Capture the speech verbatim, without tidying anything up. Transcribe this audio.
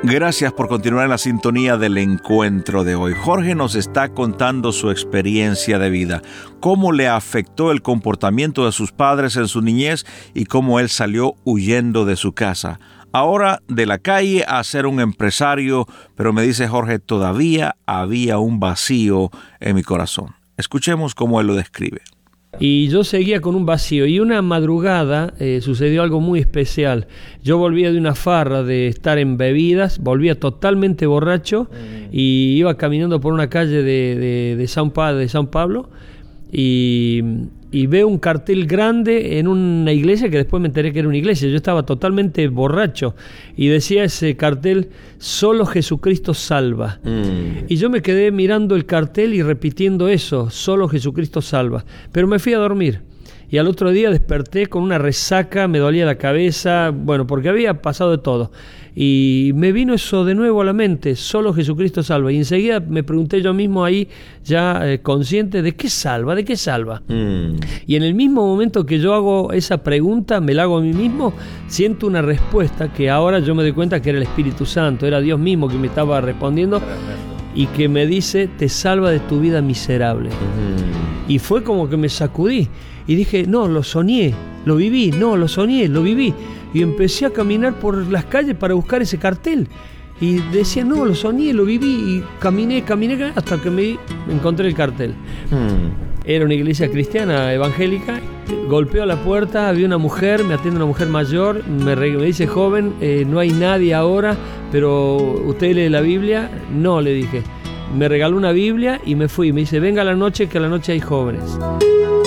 Gracias por continuar en la sintonía del encuentro de hoy. Jorge nos está contando su experiencia de vida, cómo le afectó el comportamiento de sus padres en su niñez y cómo él salió huyendo de su casa. Ahora de la calle a ser un empresario, pero me dice Jorge, todavía había un vacío en mi corazón. Escuchemos cómo él lo describe. Y yo seguía con un vacío, y una madrugada eh, sucedió algo muy especial. Yo volvía de una farra de estar en bebidas, volvía totalmente borracho, mm. y iba caminando por una calle de, de, de, San, pa- de San Pablo, y, y veo un cartel grande en una iglesia, que después me enteré que era una iglesia. Yo estaba totalmente borracho, y decía ese cartel, solo Jesucristo salva. Mm. Y yo me quedé mirando el cartel y repitiendo eso, solo Jesucristo salva. Pero me fui a dormir. Y al otro día desperté con una resaca, me dolía la cabeza, bueno, porque había pasado de todo. Y me vino eso de nuevo a la mente, solo Jesucristo salva. Y enseguida me pregunté yo mismo ahí, ya eh, consciente, ¿de qué salva? ¿De qué salva? Mm. Y en el mismo momento que yo hago esa pregunta, me la hago a mí mismo, siento una respuesta que ahora yo me doy cuenta que era el Espíritu Santo, era Dios mismo que me estaba respondiendo y que me dice, te salva de tu vida miserable. Mm. Y fue como que me sacudí. Y dije, no, lo soñé, lo viví, no, lo soñé, lo viví. Y empecé a caminar por las calles para buscar ese cartel. Y decía, no, lo soñé, lo viví. Y caminé, caminé, hasta que me encontré el cartel. Hmm. Era una iglesia cristiana, evangélica. Golpeo a la puerta, había una mujer, me atiende una mujer mayor. Me, re, me dice, joven, eh, no hay nadie ahora, pero ¿usted lee la Biblia? No, le dije. Me regaló una Biblia y me fui. Me dice, venga a la noche, que a la noche hay jóvenes.